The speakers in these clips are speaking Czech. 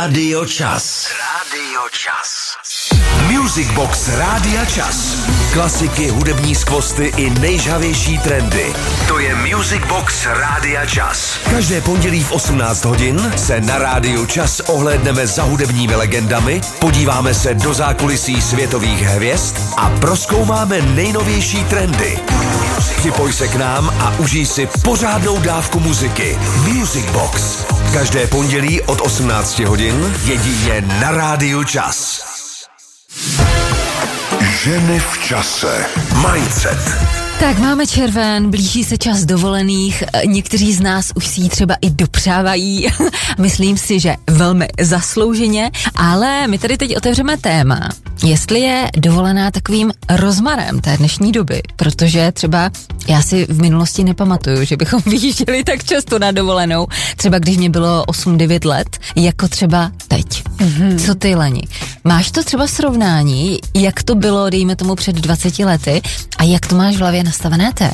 Rádio Čas. Music Box Rádia Čas. Klasiky, hudební skvosty i nejžhavější trendy. To je Music Box Rádia Čas. Každé pondělí v 18 hodin se na Rádiu Čas ohlédneme za hudebními legendami, podíváme se do zákulisí světových hvězd a prozkoumáme nejnovější trendy. Připoj se k nám a užij si pořádnou dávku muziky. Music Box. Každé pondělí od 18 hodin jedině na Rádiu Čas. Ženy v čase. Mindset. Tak máme červen, blíží se čas dovolených, někteří z nás už si ji třeba i dopřávají, myslím si, že velmi zaslouženě, ale my tady teď otevřeme téma, jestli je dovolená takovým rozmarem té dnešní doby, protože třeba já si v minulosti nepamatuju, že bychom vyjížděli tak často na dovolenou, třeba když mě bylo 8-9 let, jako třeba teď. Co ty, Leni? Máš to třeba srovnání, jak to bylo, dejme tomu před 20 lety a jak to máš v hlavě nastavené teď?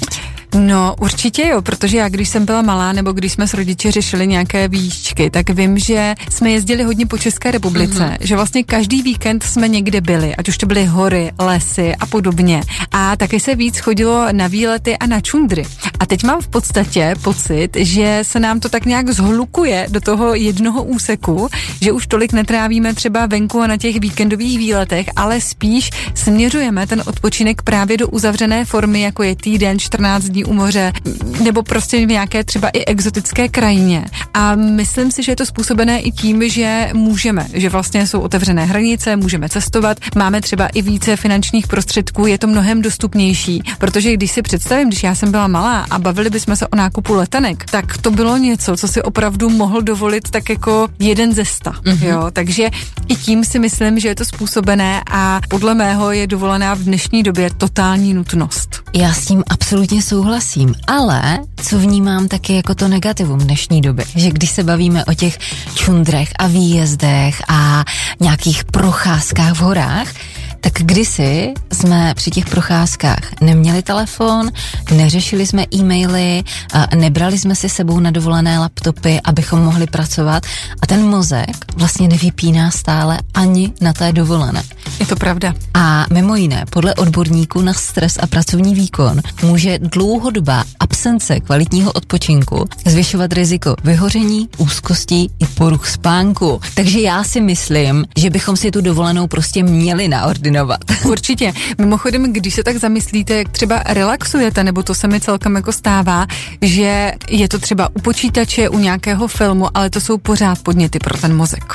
No určitě jo, protože já když jsem byla malá nebo když jsme s rodiči řešili nějaké výjížďky, tak vím, že jsme jezdili hodně po České republice, že vlastně každý víkend jsme někde byli, ať už to byly hory, lesy a podobně. A taky se víc chodilo na výlety a na čundry. A teď mám v podstatě pocit, že se nám to tak nějak zhlukuje do toho jednoho úseku, že už tolik netrávíme třeba venku a na těch víkendových výletech, ale spíš směřujeme ten odpočinek právě do uzavřené formy, jako je týden, 14 dní u moře, nebo prostě v nějaké třeba i exotické krajině. A myslím si, že je to způsobené i tím, že můžeme, že vlastně jsou otevřené hranice, můžeme cestovat, máme třeba i více finančních prostředků, je to mnohem dostupnější, protože když si představím, když já jsem byla malá a bavili bychom se o nákupu letenek, tak to bylo něco, co si opravdu mohl dovolit tak jako jeden ze 100, jo, takže i tím si myslím, že je to způsobené a podle mého je dovolená v dnešní době totální nutnost. Já s tím absolutně souhlasím, ale co vnímám taky jako to negativum dnešní doby, že když se bavíme o těch čundrech a výjezdech a nějakých procházkách v horách, tak kdysi jsme při těch procházkách neměli telefon, neřešili jsme e-maily, nebrali jsme si sebou na dovolené laptopy, abychom mohli pracovat a ten mozek vlastně nevypíná stále ani na té dovolené. Je to pravda. A mimo jiné, podle odborníků na stres a pracovní výkon může dlouhodobá absence kvalitního odpočinku zvyšovat riziko vyhoření, úzkostí i poruch spánku. Takže já si myslím, že bychom si tu dovolenou prostě měli naordinovat. Určitě. Mimochodem, když se tak zamyslíte, jak třeba relaxujete, nebo to se mi celkem jako stává, že je to třeba u počítače, u nějakého filmu, ale to jsou pořád podněty pro ten mozek.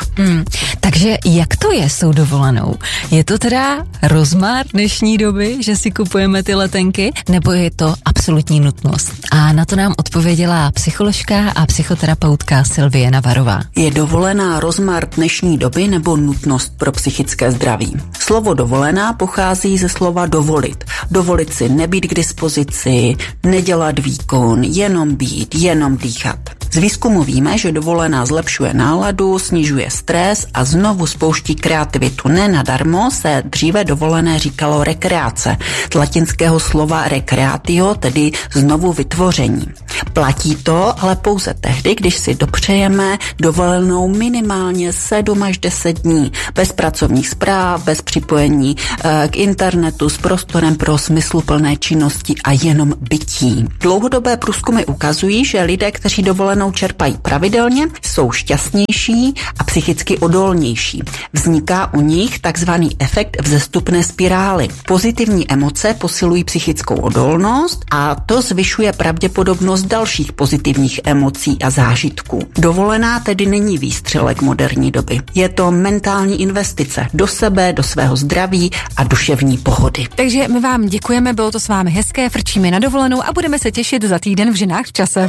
Takže jak to je s tou dovolenou? Je to teda rozmar dnešní doby, že si kupujeme ty letenky, nebo je to absolutní nutnost? A na to nám odpověděla psycholožka a psychoterapeutka Silvie Navarová. Je dovolená rozmar dnešní doby nebo nutnost pro psychické zdraví? Slovo dovolená pochází ze slova dovolit. Dovolit si nebýt k dispozici, nedělat výkon, jenom být, jenom dýchat. Z výzkumu víme, že dovolená zlepšuje náladu, snižuje stres a znovu spouští kreativitu. Nenadarmo se dříve dovolené říkalo rekreace. Z latinského slova recreatio, tedy znovu vytvoření. Platí to ale pouze tehdy, když si dopřejeme dovolenou minimálně 7 až 10 dní. Bez pracovních zpráv, bez připojení k internetu, s prostorem pro smysluplné činnosti a jenom bytí. Dlouhodobé průzkumy ukazují, že lidé, kteří dovolenou čerpají pravidelně, jsou šťastnější a psychicky odolnější. Vzniká u nich takzvaný efekt vzestupné spirály. Pozitivní emoce posilují psychickou odolnost a to zvyšuje pravděpodobnost dalších pozitivních emocí a zážitků. Dovolená tedy není výstřelek moderní doby. Je to mentální investice do sebe, do svého zdraví a duševní pohody. Takže my vám děkujeme, bylo to s vámi hezké, frčíme na dovolenou a budeme se těšit za týden v Ženách v čase.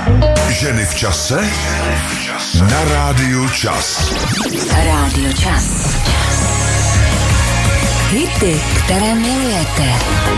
Ženy v čase na Rádiu Čas. Rádio Čas. Hity, které milujete.